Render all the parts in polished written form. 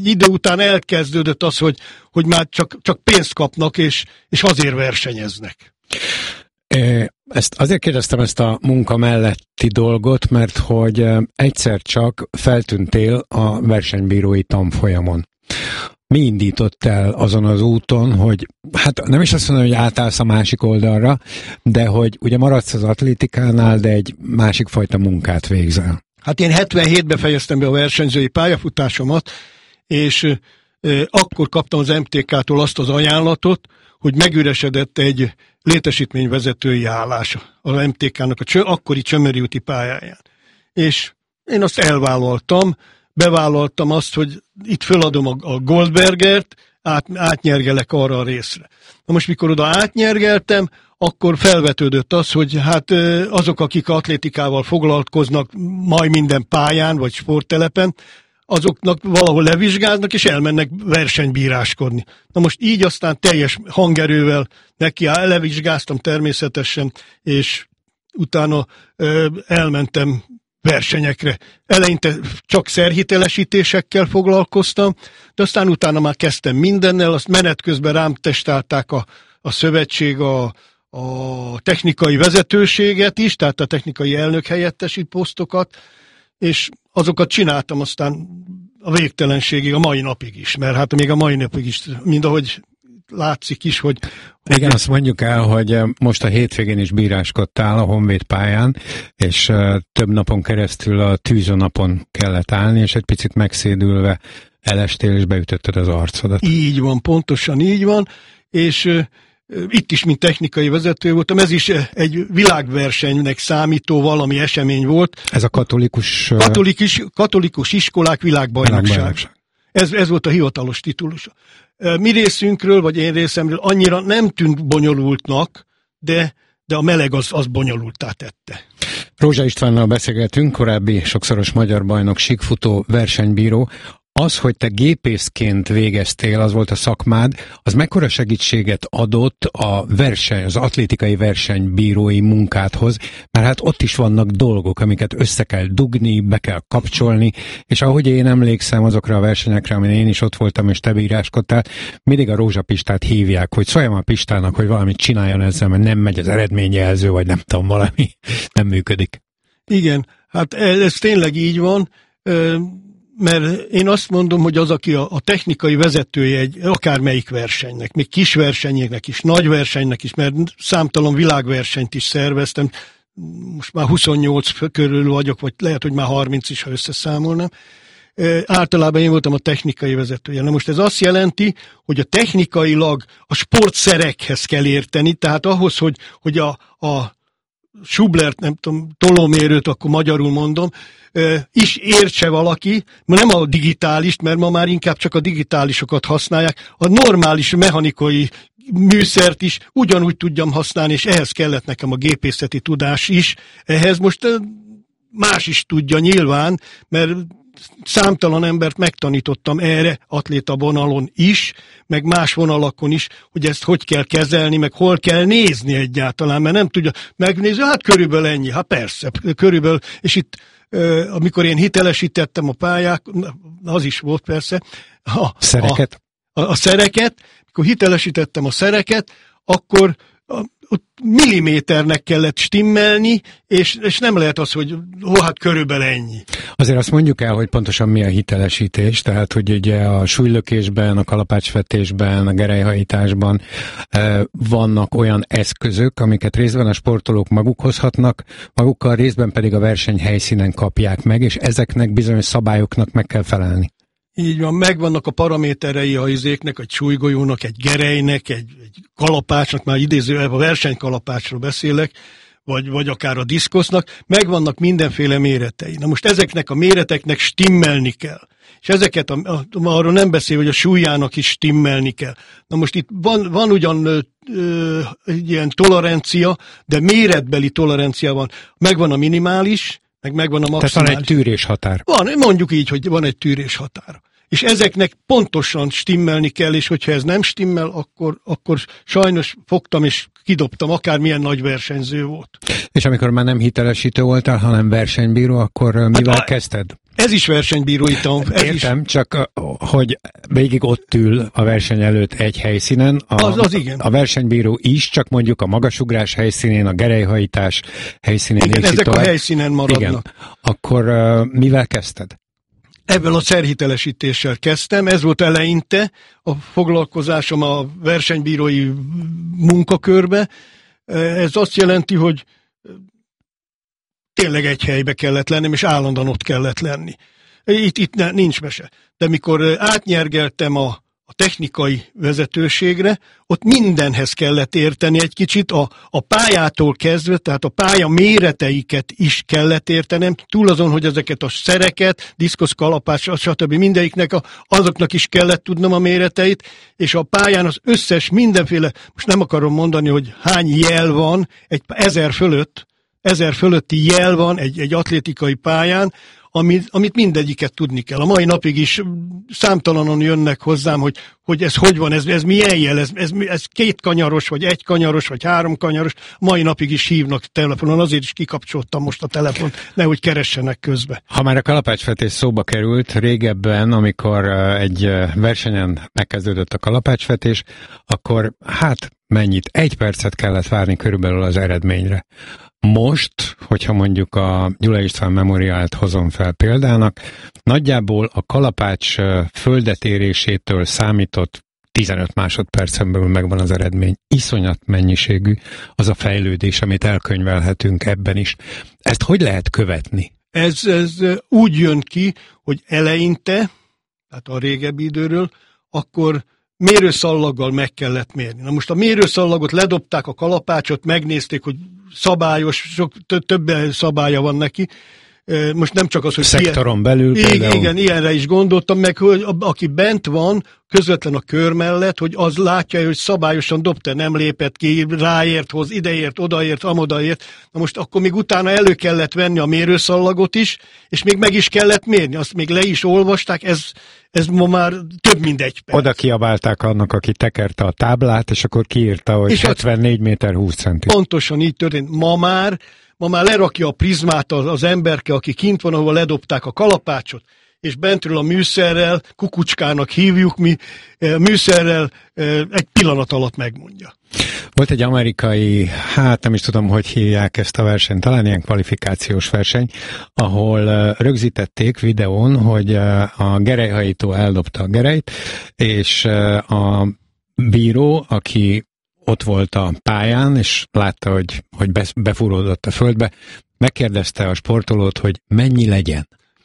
idő után elkezdődött az, hogy már csak pénzt kapnak, és azért versenyeznek. Azért kérdeztem ezt a munka melletti dolgot, mert hogy egyszer csak feltűntél a versenybírói tanfolyamon. Mi indított el azon az úton, hogy hát nem is azt mondom, hogy átállsz a másik oldalra, de hogy ugye maradsz az atlétikánál, de egy másik fajta munkát végzel? Hát én 77-ben fejeztem be a versenyzői pályafutásomat, és akkor kaptam az MTK-tól azt az ajánlatot, hogy megüresedett egy létesítményvezetői állás az MTK-nak a akkori Csömöri úti pályáján. És én azt elvállaltam, bevállaltam azt, hogy itt föladom a Goldbergert, átnyergelek arra a részre. Na most, mikor oda átnyergeltem, akkor felvetődött az, hogy hát azok, akik atlétikával foglalkoznak majd minden pályán, vagy sporttelepen, azoknak valahol levizsgáznak, és elmennek versenybíráskodni. Na most így aztán teljes hangerővel levizsgáztam természetesen, és utána elmentem versenyekre. Eleinte csak szerhitelesítésekkel foglalkoztam, de aztán utána már kezdtem mindennel, azt menet közben rám testálták a szövetség a technikai vezetőséget is, tehát a technikai elnök helyettesi posztokat, és azokat csináltam aztán a végtelenségig, a mai napig is, mert hát még a mai napig is, mind ahogy látszik is, hogy... Igen, azt mondjuk el, hogy most a hétvégén is bíráskodtál a Honvéd pályán, és több napon keresztül a tűzőnapon kellett állni, és egy picit megszédülve elestél, és beütötted az arcodat. Így van, pontosan így van, és itt is, mint technikai vezető voltam, ez is egy világversenynek számító valami esemény volt. Ez a katolikus iskolák világbajnokság. Ez volt a hivatalos titulusa. Mi részünkről, vagy én részemről annyira nem tűnt bonyolultnak, de a meleg az bonyolulttá tette. Rózsa Istvánnal beszélgetünk, korábbi sokszoros magyar bajnok, síkfutó, versenybíró. Az, hogy te gépészként végeztél, az volt a szakmád, az mekkora segítséget adott az atlétikai versenybírói munkádhoz, mert hát ott is vannak dolgok, amiket össze kell dugni, be kell kapcsolni, és ahogy én emlékszem azokra a versenyekre, amin én is ott voltam, és te bíráskodtál, mindig a Rózsa Pistát hívják, hogy szóljam a Pistának, hogy valamit csináljon ezzel, mert nem megy az eredményjelző, vagy nem tudom, valami nem működik. Igen, hát ez tényleg így van, mert én azt mondom, hogy az, aki a technikai vezetője egy akármelyik versenynek, még kis versenyeknek is, nagy versenynek is, mert számtalan világversenyt is szerveztem, most már 28 körül vagyok, vagy lehet, hogy már 30 is, ha összeszámolnám. Általában én voltam a technikai vezetője. Na most ez azt jelenti, hogy a technikailag a sportszerekhez kell érteni, tehát ahhoz, hogy a Schublert, nem tudom, tolómérőt, akkor magyarul mondom, is értse valaki, nem a digitálist, mert ma már inkább csak a digitálisokat használják, a normális mechanikai műszert is ugyanúgy tudjam használni, és ehhez kellett nekem a gépészeti tudás is. Ehhez most más is tudja nyilván, mert számtalan embert megtanítottam erre, atléta vonalon is, meg más vonalakon is, hogy ezt hogy kell kezelni, meg hol kell nézni egyáltalán, mert nem tudja megnézni, hát körülbelül ennyi, hát persze, körülbelül, és itt amikor én hitelesítettem a pályák, az is volt persze, szereket? A szereket, amikor hitelesítettem a szereket, akkor ott milliméternek kellett stimmelni, és nem lehet az, hogy hát körülbelül ennyi. Azért azt mondjuk el, hogy pontosan mi a hitelesítés, tehát hogy ugye a súlylökésben, a kalapácsvetésben, a gerelyhajításban vannak olyan eszközök, amiket részben a sportolók maguk hozhatnak, magukkal részben pedig a versenyhelyszínen kapják meg, és ezeknek bizonyos szabályoknak meg kell felelni. Így van, megvannak a paraméterei a izéknek, egy súlygolyónak, egy gerelynek, egy kalapácsnak, már idézőjelben a versenykalapácsról beszélek, vagy akár a diszkosznak, megvannak mindenféle méretei. Na most ezeknek a méreteknek stimmelni kell. És ezeket, arról nem beszél, hogy a súlyának is stimmelni kell. Na most itt van ugyan egy ilyen tolerancia, de méretbeli tolerancia van. Megvan a minimális, megvan a maximális. Tehát van egy tűréshatár. Van, mondjuk így, hogy van egy tűréshatár. És ezeknek pontosan stimmelni kell, és hogyha ez nem stimmel, akkor sajnos fogtam és kidobtam, akármilyen nagy versenyző volt. És amikor már nem hitelesítő voltál, hanem versenybíró, akkor mivel kezdted? Ez is versenybírói tanfolyam. Értem, csak hogy végig ott ül a verseny előtt egy helyszínen. Az igen. A versenybíró is, csak mondjuk a magasugrás helyszínén, a gerelyhajítás helyszínén. Igen, ezek tovább. A helyszínen maradnak. Igen. Akkor mivel kezdted? Ebben a szerhitelesítéssel kezdtem, ez volt eleinte a foglalkozásom a versenybírói munkakörbe. Ez azt jelenti, hogy tényleg egy helybe kellett lennem, és állandóan ott kellett lenni. Itt nincs mese. De mikor átnyergeltem a technikai vezetőségre, ott mindenhez kellett érteni egy kicsit, a pályától kezdve, tehát a pálya méreteiket is kellett értenem, túl azon, hogy ezeket a szereket, diszkosz, kalapács, stb. Mindegyiknek azoknak is kellett tudnom a méreteit, és a pályán az összes mindenféle, most nem akarom mondani, hogy hány jel van, 1000 fölötti jel van egy atlétikai pályán, amit mindegyiket tudni kell. A mai napig is számtalanon jönnek hozzám, hogy ez hogy van, ez milyen jel, ez 2 kanyaros, vagy 1 kanyaros, vagy 3 kanyaros. Mai napig is hívnak telefonon, azért is kikapcsoltam most a telefont, nehogy keressenek közbe. Ha már a kalapácsvetés szóba került, régebben, amikor egy versenyen megkezdődött a kalapácsvetés, akkor mennyit? 1 percet kellett várni körülbelül az eredményre. Most, hogyha mondjuk a Gyula István Memoriált hozom fel példának, nagyjából a kalapács földetérésétől számított 15 másodpercen belül megvan az eredmény. Iszonyat mennyiségű az a fejlődés, amit elkönyvelhetünk ebben is. Ezt hogy lehet követni? Ez úgy jön ki, hogy eleinte, tehát a régebbi időről, akkor mérőszallaggal meg kellett mérni. Na most a mérőszallagot ledobták a kalapácsot, megnézték, hogy szabályos, több szabálya van neki. Most nem csak az, hogy... Szektoron belül például. Igen, ilyenre is gondoltam, meg hogy aki bent van, közvetlen a kör mellett, hogy az látja, hogy szabályosan dobta, nem lépett ki, ráért, hoz, ideért, odaért, amodaért. Na most akkor még utána elő kellett venni a mérőszallagot is, és még meg is kellett mérni. Azt még le is olvasták, ez ma már több mint 1 perc. Oda kiabálták annak, aki tekerte a táblát, és akkor kiírta, hogy és 74 méter 20 centi. Pontosan így történt. Ma már lerakja a prizmát az emberke, aki kint van, ahol ledobták a kalapácsot, és bentről a műszerrel, kukucskának hívjuk mi, műszerrel egy pillanat alatt megmondja. Volt egy amerikai, nem is tudom, hogy hívják ezt a versenyt, talán ilyen kvalifikációs verseny, ahol rögzítették videón, hogy a gerelyhajító eldobta a gerelyt, és a bíró, aki ott volt a pályán, és látta, hogy befúródott a földbe, megkérdezte a sportolót, hogy mennyi legyen.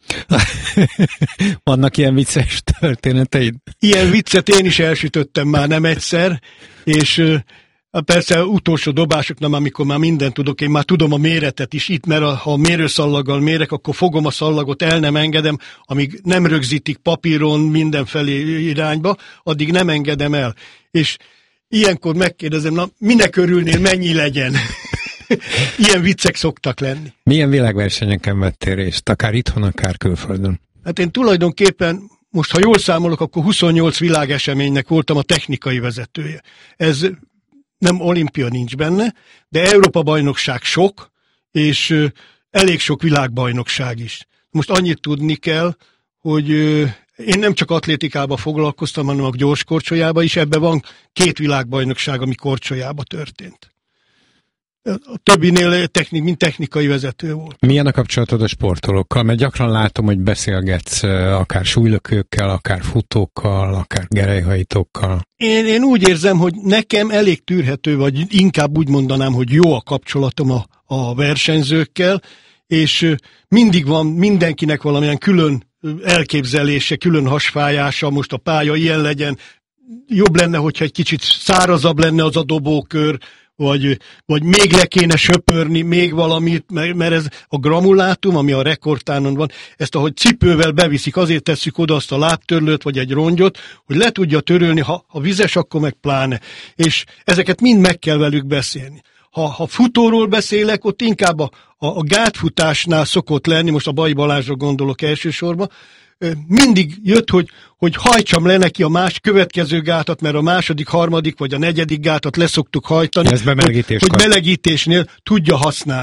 Vannak ilyen vicces történeteid? Ilyen viccet én is elsütöttem már nem egyszer, és persze utolsó dobásoknál, amikor már mindent tudok, én már tudom a méretet is itt, mert ha a mérőszallaggal mérek, akkor fogom a szallagot, el nem engedem, amíg nem rögzítik papíron mindenfelé irányba, addig nem engedem el. És ilyenkor megkérdezem, minek örülnél, mennyi legyen? Ilyen viccek szoktak lenni. Milyen világversenyeken vettél részt, akár itthon, akár külföldön? Hát én tulajdonképpen, most ha jól számolok, akkor 28 világeseménynek voltam a technikai vezetője. Ez nem olimpia nincs benne, de Európa-bajnokság sok, és elég sok világbajnokság is. Most annyit tudni kell, hogy én nem csak atlétikában foglalkoztam, hanem a gyorskorcsolyában is, ebben van 2 világbajnokság, ami korcsolyában történt. A többinél mint technikai vezető volt. Milyen a kapcsolatod a sportolókkal? Mert gyakran látom, hogy beszélgetsz akár súlylökőkkel, akár futókkal, akár gerelyhajtókkal. Én úgy érzem, hogy nekem elég tűrhető, vagy inkább úgy mondanám, hogy jó a kapcsolatom a versenyzőkkel, és mindig van mindenkinek valamilyen külön elképzelése, külön hasfájása, most a pálya ilyen legyen, jobb lenne, hogyha egy kicsit szárazabb lenne az a dobókör, vagy még le kéne söpörni, még valamit, mert ez a gramulátum, ami a rekordtánon van, ezt ahogy cipővel beviszik, azért tesszük oda azt a lábtörlőt, vagy egy rongyot, hogy le tudja törölni, ha vizes, akkor meg pláne. És ezeket mind meg kell velük beszélni. Ha futóról beszélek, ott inkább a gátfutásnál szokott lenni, most a Bai Balázsra gondolok elsősorban, mindig jött, hogy hajtsam le neki a következő gátat, mert a második, harmadik vagy a negyedik gátat leszoktuk hajtani, ez hogy melegítésnél tudja használni.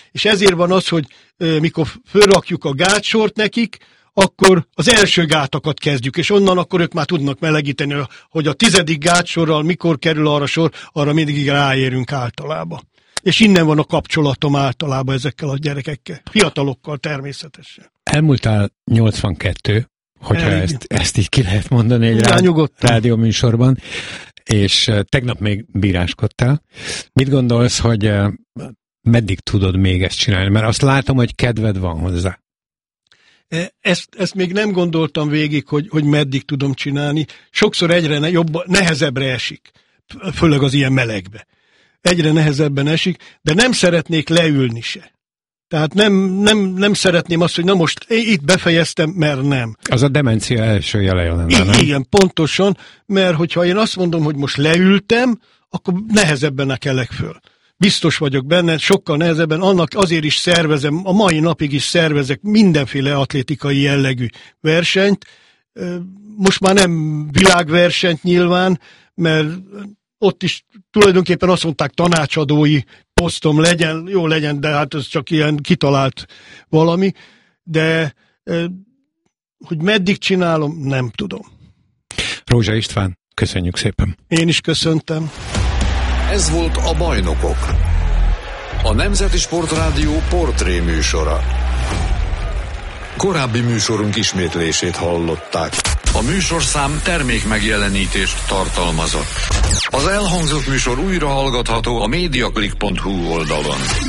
És ezért van az, hogy mikor fölrakjuk a gátsort nekik, akkor az első gátakat kezdjük, és onnan akkor ők már tudnak melegíteni, hogy a 10. gátsorral mikor kerül arra sor, arra mindig ráérünk általában. És innen van a kapcsolatom általában ezekkel a gyerekekkel. Fiatalokkal természetesen. Elmúltál 82, hogyha ezt így ki lehet mondani egy rádióműsorban, és tegnap még bíráskodtál. Mit gondolsz, hogy meddig tudod még ezt csinálni? Mert azt látom, hogy kedved van hozzá. Ezt még nem gondoltam végig, hogy meddig tudom csinálni. Sokszor egyre nehezebbre esik, főleg az ilyen melegbe. Egyre nehezebben esik, de nem szeretnék leülni se. Tehát nem szeretném azt, hogy na most itt befejeztem, mert nem. Az a demencia első jele lenne, nem? Igen, pontosan, mert hogyha én azt mondom, hogy most leültem, akkor nehezebben kelek föl. Biztos vagyok benne, sokkal nehezebben, annak azért is szervezem, a mai napig is szervezek mindenféle atlétikai jellegű versenyt. Most már nem világversenyt nyilván, mert ott is tulajdonképpen azt mondták, tanácsadói posztom legyen, jó legyen, de hát ez csak ilyen kitalált valami, de hogy meddig csinálom, nem tudom. Rózsa István, köszönjük szépen. Én is köszöntem. Ez volt a Bajnokok, a Nemzeti Sportrádió portré műsora. Korábbi műsorunk ismétlését hallották. A műsorszám termék megjelenítést tartalmazott. Az elhangzott műsor újra hallgatható a mediaclick.hu oldalon.